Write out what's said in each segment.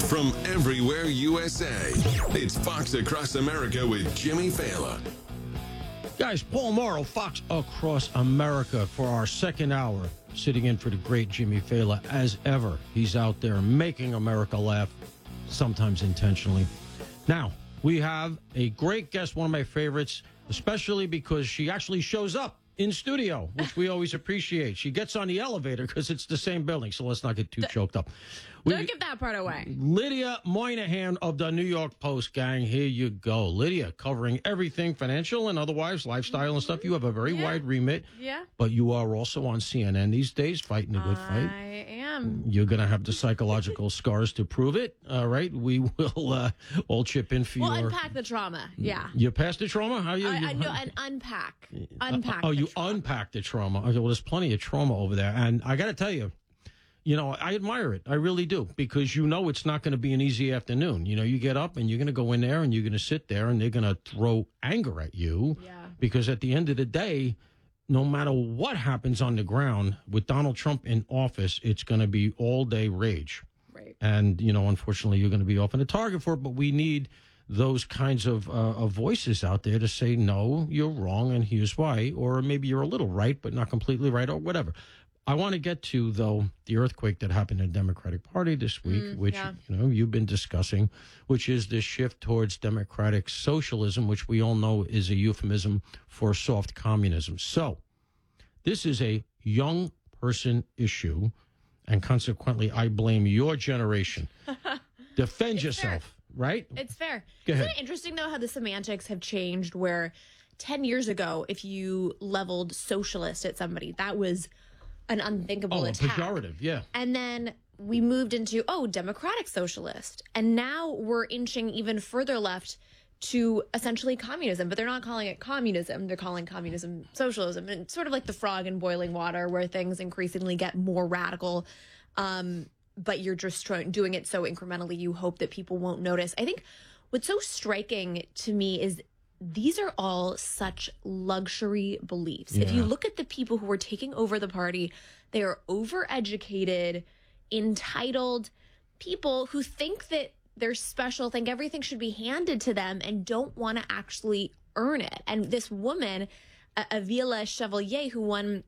From everywhere USA, it's Fox Across America with Jimmy Fallon. Guys, Paul Morrow, Fox Across America for our second hour, sitting in for the great Jimmy Fallon. As ever, he's out there making America laugh, sometimes intentionally. Now, we have a great guest, one of my favorites, especially because she actually shows up in studio, which we always appreciate. She gets on the elevator because it's the same building, so let's not get too choked up. Don't give that part away. Lydia Moynihan of the New York Post, gang. Here you go. Lydia, covering everything financial and otherwise, lifestyle and stuff. You have a very wide remit. Yeah. But you are also on CNN these days, fighting a good fight. I am. You're going to have the psychological scars to prove it. All right. We will all chip in for We'll your... unpack the trauma. Yeah. You passed the trauma? How you? No, and unpack. Unpack. Oh, you trauma. unpacked the trauma. Okay, well, there's plenty of trauma over there. And I got to tell you, I admire it. I really do, because it's not going to be an easy afternoon. You get up and you're going to go in there and you're going to sit there and they're going to throw anger at you. Yeah. Because at the end of the day, no matter what happens on the ground with Donald Trump in office, it's going to be all day rage. Right. And, unfortunately, you're going to be often a target for it. But we need those kinds of voices out there to say, no, you're wrong and here's why. Or maybe you're a little right, but not completely right, or whatever. I want to get to, though, the earthquake that happened in the Democratic Party this week, which, you've been discussing, which is this shift towards democratic socialism, which we all know is a euphemism for soft communism. So this is a young person issue, and consequently, I blame your generation. Defend yourself, fair. Right? It's fair. Go ahead. Isn't it interesting, though, how the semantics have changed, where 10 years ago, if you leveled socialist at somebody, that was an unthinkable attack. Pejorative, yeah. And then we moved into, democratic socialist. And now we're inching even further left to essentially communism. But they're not calling it communism. They're calling communism socialism. And it's sort of like the frog in boiling water, where things increasingly get more radical. But you're just doing it so incrementally, you hope that people won't notice. I think what's so striking to me is these are all such luxury beliefs. Yeah. If you look at the people who are taking over the party, they are overeducated, entitled people who think that they're special, think everything should be handed to them, and don't want to actually earn it. And this woman, Avila Chevalier, who won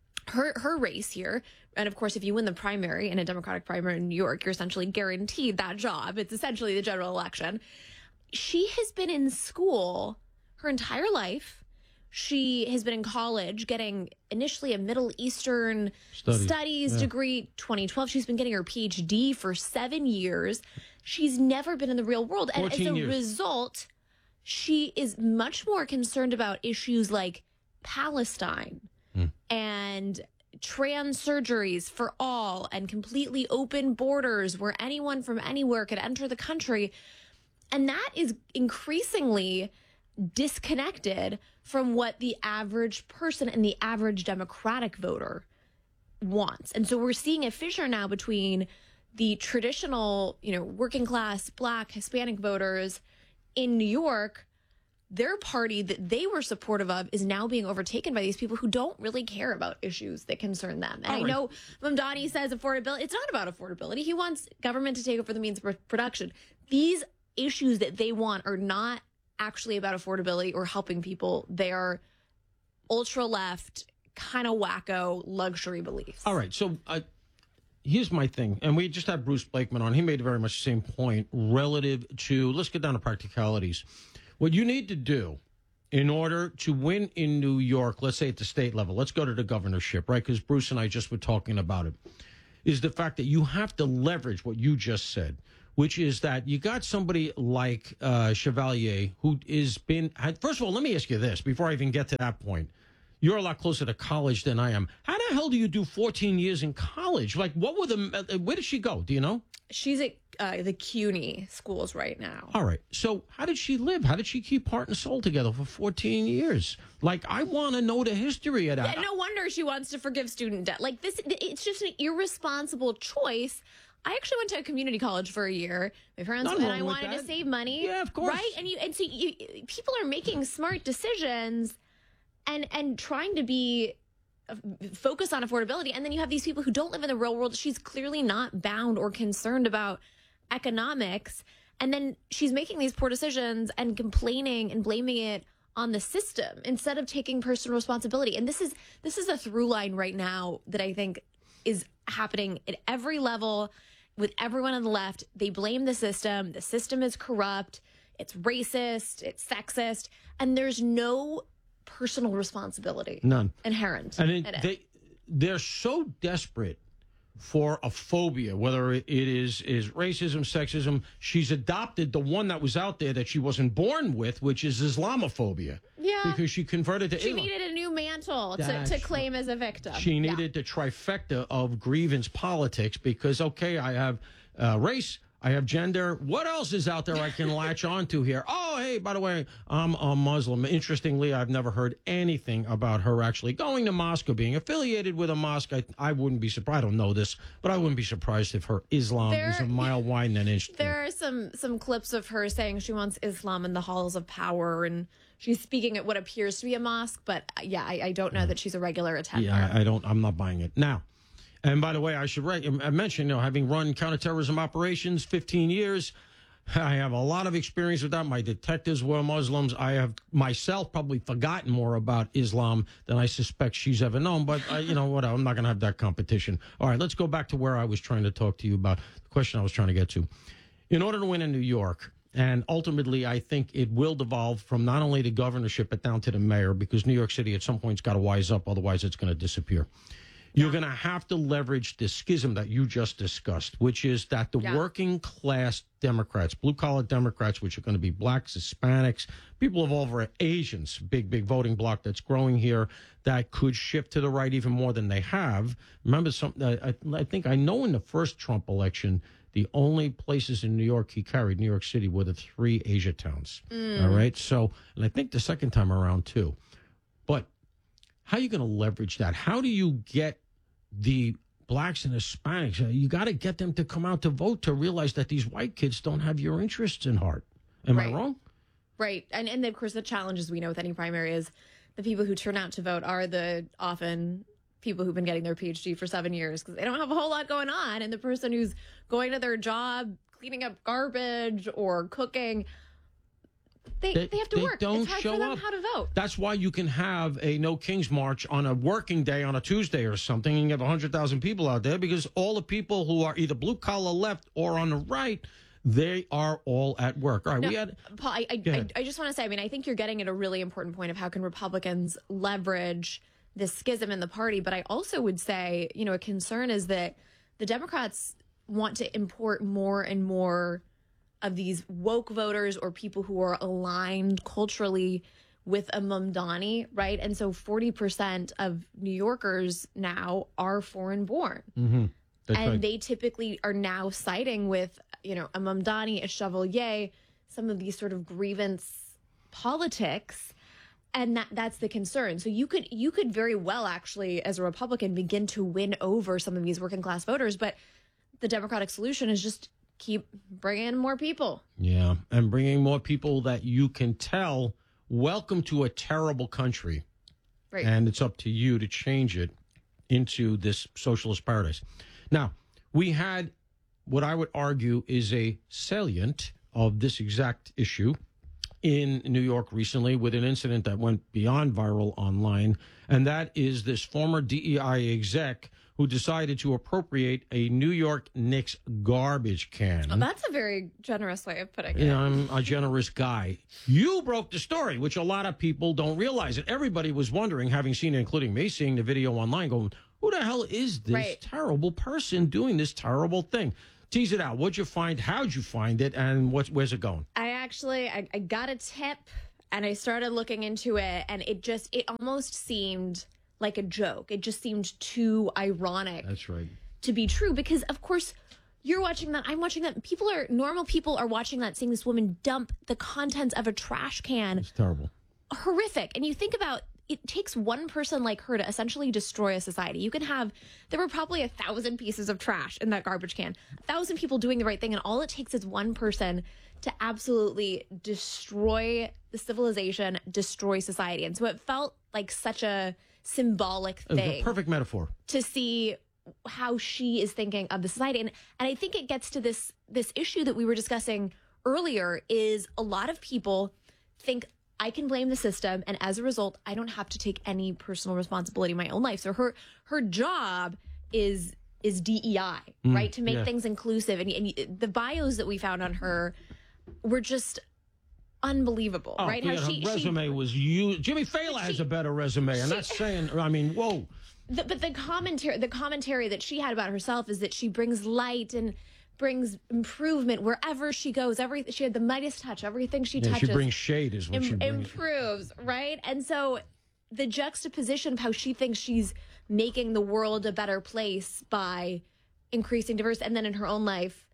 her race here, and of course, if you win the primary in a Democratic primary in New York, you're essentially guaranteed that job. It's essentially the general election. She has been in school her entire life. She has been in college getting initially a Middle Eastern studies degree. 2012, she's been getting her PhD for 7 years. She's never been in the real world. And as a result, she is much more concerned about issues like Palestine and trans surgeries for all and completely open borders where anyone from anywhere could enter the country. And that is increasingly disconnected from what the average person and the average Democratic voter wants. And so we're seeing a fissure now between the traditional, working class, Black, Hispanic voters in New York. Their party that they were supportive of is now being overtaken by these people who don't really care about issues that concern them. And I know Mamdani says affordability. It's not about affordability. He wants government to take over the means of production. These issues that they want are not actually about affordability or helping people. They are ultra-left, kind of wacko luxury beliefs. All right, so here's my thing, and we just had Bruce Blakeman on. He made very much the same point relative to, let's get down to practicalities. What you need to do in order to win in New York, let's say at the state level, let's go to the governorship, right? Because Bruce and I just were talking about it, is the fact that you have to leverage what you just said, which is that you got somebody like Chevalier who first of all, let me ask you this before I even get to that point. You're a lot closer to college than I am. How the hell do you do 14 years in college? Like, where did she go? Do you know? She's at the CUNY schools right now. All right. So how did she live? How did she keep heart and soul together for 14 years? Like, I want to know the history of that. Yeah, no wonder she wants to forgive student debt. Like this, it's just an irresponsible choice. I actually went to a community college for a year. My parents and I wanted to save money. Yeah, of course. Right? And so people are making smart decisions and trying to be focused on affordability. And then you have these people who don't live in the real world. She's clearly not bound or concerned about economics. And then she's making these poor decisions and complaining and blaming it on the system instead of taking personal responsibility. And this is a through line right now that I think is happening at every level with everyone on the left. They blame the system. The system is corrupt. It's racist. It's sexist. And there's no personal responsibility. None. Inherent. And in it. they're so desperate for a phobia, whether it is racism, sexism. She's adopted the one that was out there that she wasn't born with, which is Islamophobia. Yeah. Because she converted to She Islam. needed a new mantle to claim as a victim. She needed the trifecta of grievance politics because, okay, I have race, I have gender. What else is out there I can latch onto here? Oh, hey, by the way, I'm a Muslim. Interestingly, I've never heard anything about her actually going to mosque or being affiliated with a mosque. I wouldn't be surprised. I don't know this, but I wouldn't be surprised if her Islam is a mile wide and an inch thick. There are some clips of her saying she wants Islam in the halls of power, and she's speaking at what appears to be a mosque. But yeah, I don't know that she's a regular attender. Yeah, I'm not buying it. Now, and by the way, I should mention, having run counterterrorism operations 15 years, I have a lot of experience with that. My detectives were Muslims. I have myself probably forgotten more about Islam than I suspect she's ever known. But, whatever. I'm not going to have that competition. All right, let's go back to where I was trying to talk to you about, the question I was trying to get to. In order to win in New York, and ultimately I think it will devolve from not only the governorship but down to the mayor, because New York City at some point has got to wise up, otherwise it's going to disappear. You're going to have to leverage the schism that you just discussed, which is that the working class Democrats, blue collar Democrats, which are going to be blacks, Hispanics, people of all Asians, big voting bloc that's growing here, that could shift to the right even more than they have. Remember, I think I know in the first Trump election, the only places in New York he carried, New York City, were the 3 Asia towns. All right. So, and I think the second time around too. But how are you going to leverage that? How do you get the blacks and Hispanics? You got to get them to come out to vote to realize that these white kids don't have your interests in heart. Am I wrong? Right. And of course, the challenge, as we know with any primary, is the people who turn out to vote are the often people who've been getting their PhD for 7 years because they don't have a whole lot going on. And the person who's going to their job, cleaning up garbage or cooking, they have to work. It's hard for them how to vote. That's why you can have a No Kings March on a working day on a Tuesday or something, and you have 100,000 people out there, because all the people who are either blue collar left or on the right, they are all at work. All right, now, Paul, I just want to say, I think you're getting at a really important point of how can Republicans leverage this schism in the party. But I also would say, a concern is that the Democrats want to import more and more of these woke voters or people who are aligned culturally with a Mamdani, right? And so 40% of New Yorkers now are foreign born. Mm-hmm. And they typically are now siding with, a Mamdani, a Chevalier, some of these sort of grievance politics. And that's the concern. So you could very well actually, as a Republican, begin to win over some of these working class voters. But the Democratic solution is just keep bringing in more people. Yeah, and bringing more people that you can tell, welcome to a terrible country. Right. And it's up to you to change it into this socialist paradise. Now, we had what I would argue is a salient of this exact issue in New York recently with an incident that went beyond viral online, and that is this former DEI exec who decided to appropriate a New York Knicks garbage can. Oh, that's a very generous way of putting it. Yeah, I'm a generous guy. You broke the story, which a lot of people don't realize. And everybody was wondering, having seen it, including me, seeing the video online, going, who the hell is this terrible person doing this terrible thing? Tease it out. What'd you find? How'd you find it? And where's it going? I got a tip, and I started looking into it, and it almost seemed like a joke. It just seemed too ironic. That's right. To be true, because of course you're watching that. I'm watching that. Normal people are watching that, seeing this woman dump the contents of a trash can. It's terrible. Horrific. And you think about, it takes one person like her to essentially destroy a society. There were probably 1,000 pieces of trash in that garbage can, 1,000 people doing the right thing. And all it takes is one person to absolutely destroy the civilization, destroy society. And so it felt like such a symbolic thing. A perfect metaphor. To see how she is thinking of the society. And I think it gets to this issue that we were discussing earlier, is a lot of people think I can blame the system, and as a result, I don't have to take any personal responsibility in my own life. So her job is DEI, right? To make things inclusive. And the bios that we found on her were just unbelievable, right? How her resume was used. Jimmy Fallon has a better resume. I'm not saying, I mean, whoa. But the commentary that she had about herself is that she brings light and brings improvement wherever she goes. She had the Midas touch. Everything she touches, she brings shade, is what she brings. Improves, right? And so the juxtaposition of how she thinks she's making the world a better place by increasing diversity, and then in her own life,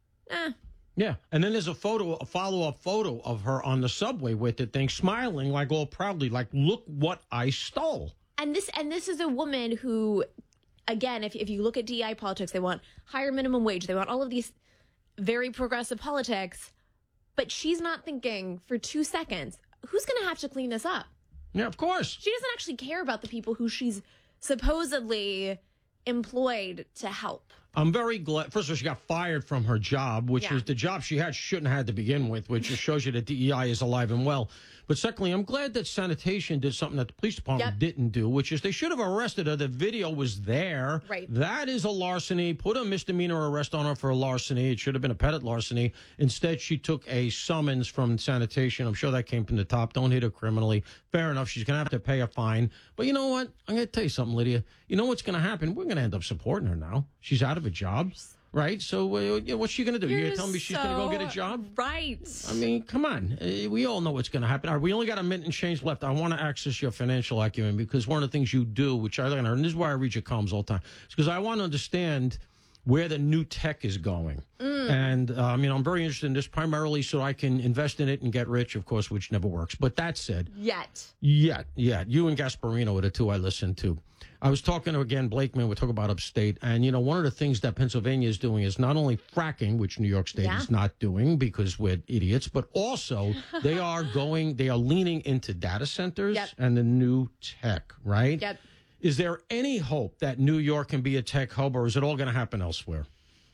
Yeah, and then there's a follow-up photo of her on the subway with the thing, smiling, like all proudly, like, look what I stole. And this is a woman who, again, if you look at DEI politics, they want higher minimum wage, they want all of these very progressive politics, but she's not thinking for 2 seconds, who's going to have to clean this up? Yeah, of course. She doesn't actually care about the people who she's supposedly employed to help. I'm very glad. First of all, she got fired from her job, which was the job she shouldn't have had to begin with, which just shows you that DEI is alive and well. But secondly, I'm glad that sanitation did something that the police department didn't do, which is they should have arrested her. The video was there. Right. That is a larceny. Put a misdemeanor arrest on her for a larceny. It should have been a pettit larceny. Instead, she took a summons from sanitation. I'm sure that came from the top. Don't hit her criminally. Fair enough. She's going to have to pay a fine. But you know what? I'm going to tell you something, Lydia. You know what's going to happen? We're going to end up supporting her now. She's out of a job. Right? So what's she going to do? You're telling me she's going to go get a job? Right. I mean, come on. We all know what's going to happen. All right, we only got a minute and change left. I want to access your financial acumen because one of the things you do, which I learn, and this is why I read your columns all the time, is because I want to understand where the new tech is going. And, I'm very interested in this primarily so I can invest in it and get rich, of course, which never works. But that said. Yet. You and Gasparino are the two I listen to. I was talking to, again, Blakeman, we're talking about upstate, and, one of the things that Pennsylvania is doing is not only fracking, which New York State is not doing because we're idiots, but also they are leaning into data centers and the new tech, right? Yep. Is there any hope that New York can be a tech hub, or is it all going to happen elsewhere?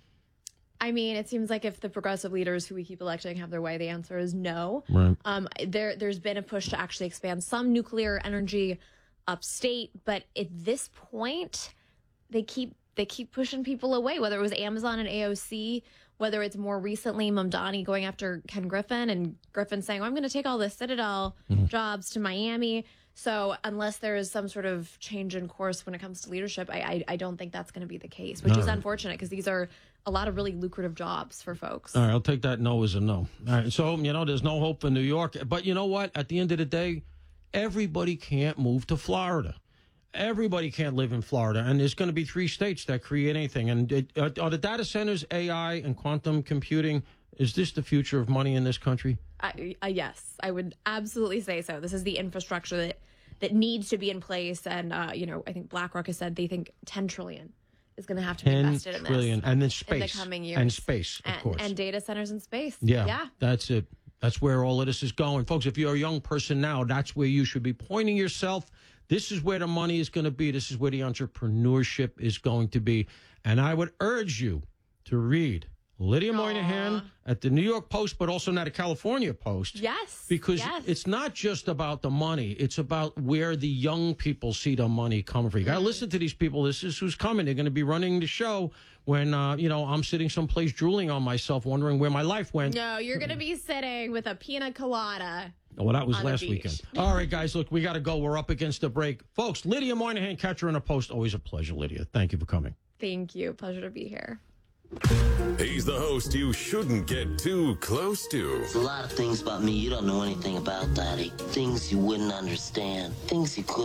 I mean, it seems like if the progressive leaders who we keep electing have their way, the answer is no. Right. There's been a push to actually expand some nuclear energy upstate, but at this point, they keep pushing people away, whether it was Amazon and AOC, whether it's more recently Mamdani going after Ken Griffin and Griffin saying, I'm going to take all the Citadel jobs to Miami. So unless there is some sort of change in course when it comes to leadership, I don't think that's going to be the case, which is unfortunate because these are a lot of really lucrative jobs for folks. All right, I'll take that no as a no. All right, so, there's no hope for New York. But you know what? At the end of the day, everybody can't move to Florida. Everybody can't live in Florida. And there's going to be 3 states that create anything. And are the data centers, AI, and quantum computing, is this the future of money in this country? Yes, I would absolutely say so. This is the infrastructure that needs to be in place. And, I think BlackRock has said they think $10 trillion is going to have to be invested in this. $10 trillion. And then space. In the coming years. And space, of course. And data centers in space. Yeah, that's it. That's where all of this is going. Folks, if you're a young person now, that's where you should be pointing yourself. This is where the money is going to be. This is where the entrepreneurship is going to be. And I would urge you to read Lydia Moynihan at the New York Post, but also now the California Post. Yes. Because it's not just about the money. It's about where the young people see the money coming from. You got to listen to these people. This is who's coming. They're going to be running the show when, I'm sitting someplace drooling on myself, wondering where my life went. No, you're going to be sitting with a pina colada. Well, that was last weekend. All right, guys, look, we got to go. We're up against the break. Folks, Lydia Moynihan, catch her in a post. Always a pleasure, Lydia. Thank you for coming. Thank you. Pleasure to be here. He's the host you shouldn't get too close to. There's a lot of things about me you don't know anything about, Daddy. Things you wouldn't understand. Things you couldn't.